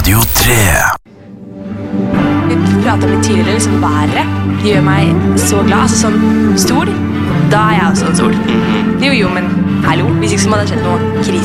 Radio 3. Vi pratet litt tidligere, liksom været. Det gjør meg så glad. Altså sånn sol, da er jeg også en sol. Jo, men hallo, hvis ikke så må det ha skjedd noe krise.